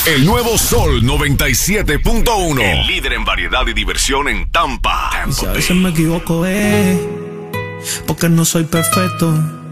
El nuevo Sol 97.1. El líder en variedad y diversión en Tampa. Y si a veces me equivoco, porque no soy perfecto.